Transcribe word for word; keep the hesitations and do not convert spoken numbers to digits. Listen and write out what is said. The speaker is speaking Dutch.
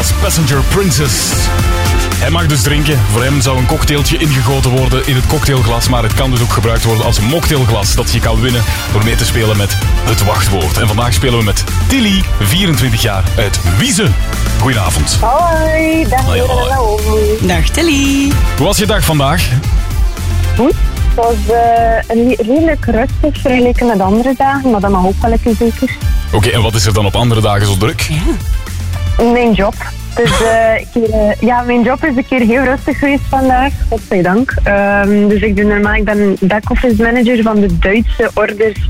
was Passenger Princess. Hij mag dus drinken. Voor hem zou een cocktailtje ingegoten worden in het cocktailglas. Maar het kan dus ook gebruikt worden als een mocktailglas dat je kan winnen door mee te spelen met het wachtwoord. En vandaag spelen we met Tilly, vierentwintig jaar, uit Wieze. Goedenavond. Hoi, dag Hoi, hoi. Naomi. Dag Tilly. Hoe was je dag vandaag? Goed. Het was uh, een redelijk rustig vergeleken met andere dagen, maar dat mag ook wel lekker zeker. Oké, okay, en wat is er dan op andere dagen zo druk? Ja. Mijn job. Dus uh, keer, uh, ja, mijn job is een keer heel rustig geweest vandaag, godzijdank. Um, dus ik doe normaal, ik ben back-office manager van de Duitse orders